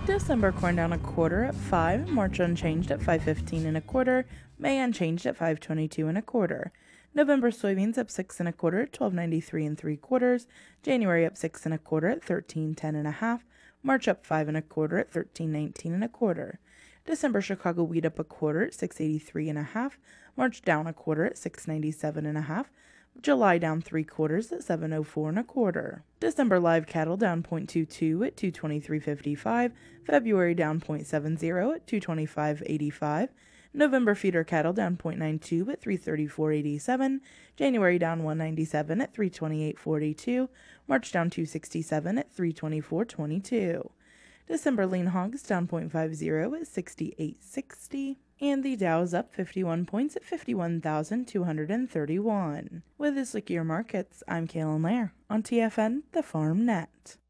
December corn down a quarter at 5, March unchanged at 5.15 and a quarter, May unchanged at 5.22 and a quarter. November soybeans up 6 and a quarter at 12.93 and 3/4, January up 6 and a quarter at 13.10 and a half, March up 5 and a quarter at 13.19 and a quarter. December Chicago wheat up a quarter at 6.83 and a half, March down a quarter at 6.97 and a half, July down 3/4 at 7.04 and a quarter. December live cattle down 0.22 at 223.55, February down 0.70 at 225.85, November feeder cattle down 0.92 at 334.87, January down 197 at 328.42, March down 267 at 324.22. December lean hogs down 0.50 at 68.60, and the Dow is up 51 points at 51,231. With this Look at Your Markets, I'm Kaylin Lair on TFN, the Farm Net.